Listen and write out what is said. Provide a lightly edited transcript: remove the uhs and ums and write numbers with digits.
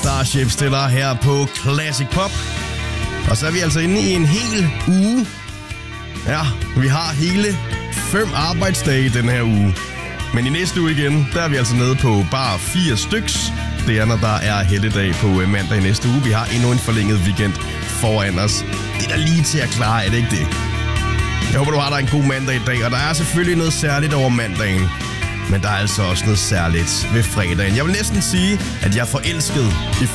Starship stiller her på Classic Pop. Og så er vi altså inde i en hel uge. Ja, vi har hele 5 arbejdsdage den her uge. Men i næste uge igen, der er vi altså nede på bare 4 styks. Det er, når der er helligdag på mandag i næste uge. Vi har endnu en forlænget weekend foran os. Det er da lige til at klare, er det ikke det? Jeg håber, du har dig en god mandag i dag, og der er selvfølgelig noget særligt over mandagen. Men der er altså også noget særligt ved fredagen. Jeg vil næsten sige, at jeg er forelsket i